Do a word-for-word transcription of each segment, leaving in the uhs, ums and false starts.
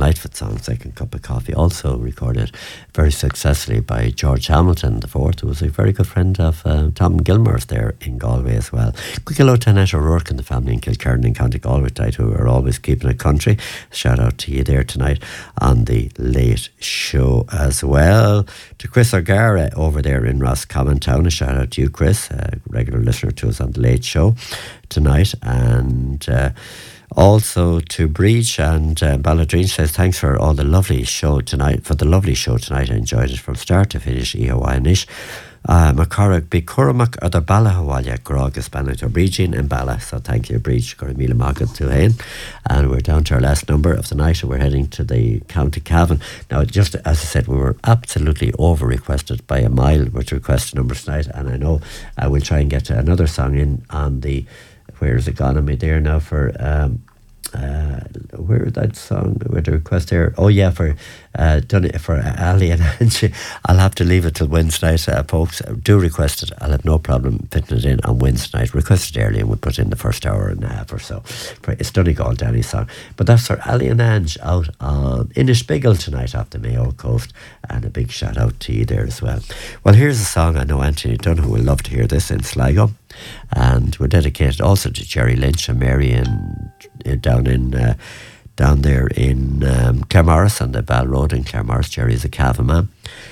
Lightfoot song, Second Cup of Coffee, also recorded very successfully by George Hamilton the fourth, who was a very good friend of uh, Tom Gilmore's there in Galway as well. Quick hello to Annette O'Rourke and the family in Kilkerran in County Galway tonight, who are always keeping it country. Shout out to you there tonight on the Late Show as well. To Chris O'Gara over there in Roscommon Town, a shout out to you, Chris, a regular listener to us on the Late Show tonight. And uh, also to Breach and uh, Balladreen says thanks for all the lovely show tonight, for the lovely show tonight. I enjoyed it from start to finish. Ihawainish. Uh, Macarag be Curamak or the Bala Hawalia Grog is Spanish or Breaching and Bala. So thank you, Breach, Goramila Magat to Hain. And we're down to our last number of the night, and we're heading to the County Cavan. Now, just as I said, we were absolutely over requested by a mile with request numbers tonight, and I know I will try and get another song in on the, where is it gone on me there now for um Uh, where that song with the request there? Oh yeah, for uh, done it for Ali and Angie. I'll have to leave it till Wednesday night, uh, folks. Do request it. I'll have no problem fitting it in on Wednesday night. Request it early and we'll put it in the first hour and a half or so. It's Donegal Danny's song, but that's for Ali and Ange out on Inishbiggle tonight off the Mayo Coast, and a big shout out to you there as well. Well, here's a song I know Anthony Dunn will love to hear this in Sligo, and we're dedicated also to Jerry Lynch and Mary and uh, down in uh, down there in um, Claremorris on the Val Road in Claremorris. Jerry is a Cavan man,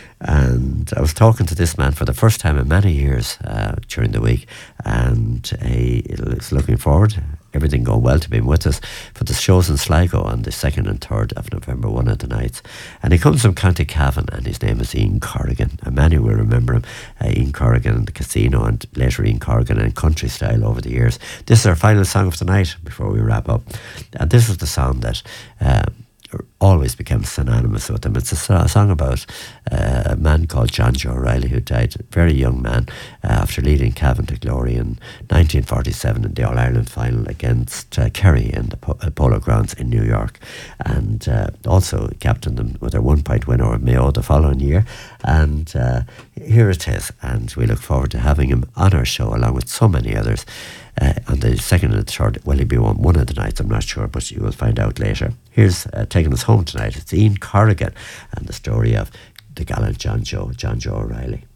and I was talking to this man for the first time in many years uh, during the week, and he is looking forward, everything going well, to being with us for the shows in Sligo on the second and third of November, one of the nights. And he comes from County Cavan, and his name is Ian Corrigan, and many will remember him, uh, Ian Corrigan and the Casino, and later Ian Corrigan and Country Style over the years. This is our final song of the night before we wrap up, and this is the song that uh, always became synonymous with him. It's a, so- a song about uh, a man called John Joe O'Reilly, who died, a very young man, uh, after leading Cavan to glory in nineteen forty-seven in the All-Ireland final against uh, Kerry in the po- uh, Polo Grounds in New York, and uh, also captained them with their one-point win over Mayo the following year. And uh, here it is, and we look forward to having him on our show along with so many others uh, on the second and third. Will he be on one of the nights? I'm not sure, but you will find out later. Here's uh, taking us home tonight. It's Ian Corrigan and the story of the gallant John Joe, John Joe O'Reilly.